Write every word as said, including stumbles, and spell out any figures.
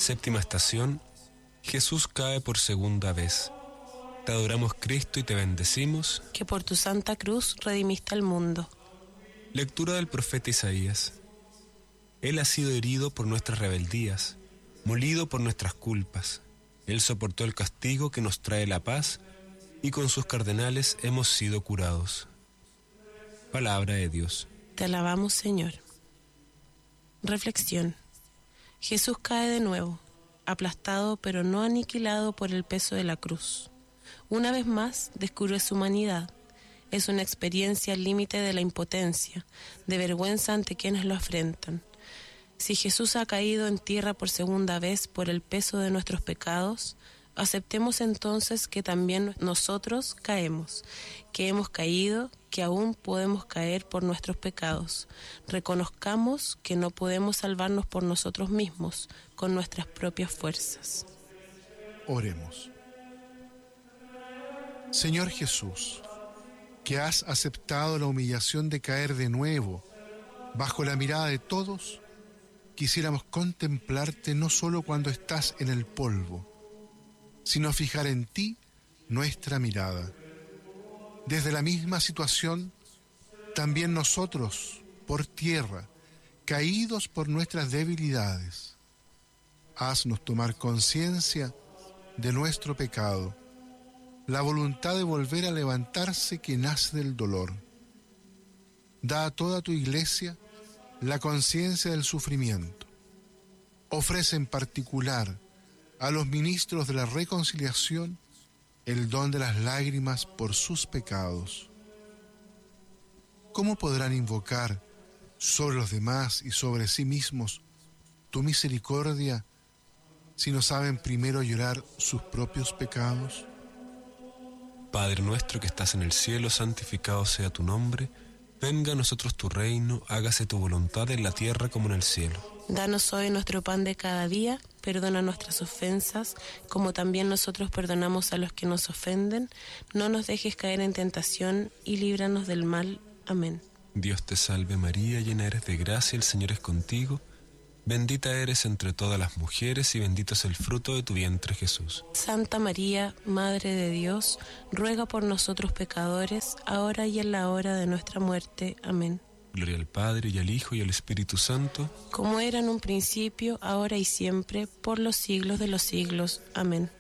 Séptima estación. Jesús cae por segunda vez. Te adoramos, Cristo, y te bendecimos, que por tu santa cruz redimiste al mundo. Lectura del profeta Isaías. Él ha sido herido por nuestras rebeldías, molido por nuestras culpas. Él soportó el castigo que nos trae la paz, y con sus cardenales hemos sido curados. Palabra de Dios. Te alabamos, Señor. Reflexión. Jesús cae de nuevo, aplastado pero no aniquilado por el peso de la cruz. Una vez más descubre su humanidad. Es una experiencia al límite de la impotencia, de vergüenza ante quienes lo afrentan. Si Jesús ha caído en tierra por segunda vez por el peso de nuestros pecados, aceptemos entonces que también nosotros caemos, que hemos caído, que aún podemos caer por nuestros pecados. Reconozcamos que no podemos salvarnos por nosotros mismos, con nuestras propias fuerzas. Oremos. Señor Jesús, que has aceptado la humillación de caer de nuevo bajo la mirada de todos, quisiéramos contemplarte no solo cuando estás en el polvo, sino fijar en ti nuestra mirada. Desde la misma situación, también nosotros, por tierra, caídos por nuestras debilidades, haznos tomar conciencia de nuestro pecado, la voluntad de volver a levantarse que nace del dolor. Da a toda tu iglesia la conciencia del sufrimiento. Ofrece en particular a los ministros de la reconciliación el don de las lágrimas por sus pecados. ¿Cómo podrán invocar sobre los demás y sobre sí mismos tu misericordia si no saben primero llorar sus propios pecados? Padre nuestro que estás en el cielo, santificado sea tu nombre. Venga a nosotros tu reino, hágase tu voluntad en la tierra como en el cielo. Danos hoy nuestro pan de cada día, perdona nuestras ofensas, como también nosotros perdonamos a los que nos ofenden. No nos dejes caer en tentación y líbranos del mal. Amén. Dios te salve María, llena eres de gracia, el Señor es contigo. Bendita eres entre todas las mujeres y bendito es el fruto de tu vientre, Jesús. Santa María, Madre de Dios, ruega por nosotros pecadores, ahora y en la hora de nuestra muerte. Amén. Gloria al Padre, y al Hijo, y al Espíritu Santo. Como era en un principio, ahora y siempre, por los siglos de los siglos. Amén.